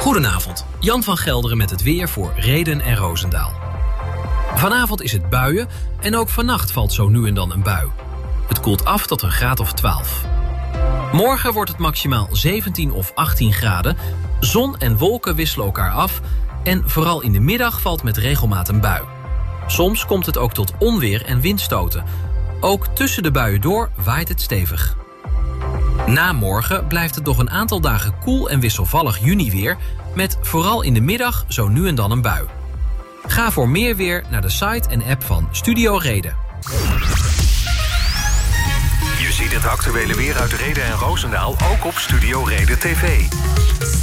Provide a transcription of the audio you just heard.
Goedenavond, Jan van Gelderen met het weer voor Rheden en Roosendaal. Vanavond is het buien en ook vannacht valt zo nu en dan een bui. Het koelt af tot een graad of 12. Morgen wordt het maximaal 17 of 18 graden. Zon en wolken wisselen elkaar af en vooral in de middag valt met regelmaat een bui. Soms komt het ook tot onweer en windstoten. Ook tussen de buien door waait het stevig. Na morgen blijft het nog een aantal dagen koel en wisselvallig juniweer, met vooral in de middag zo nu en dan een bui. Ga voor meer weer naar de site en app van Studio Reden. Je ziet het actuele weer uit Rheden en Roosendaal ook op Studio Reden TV.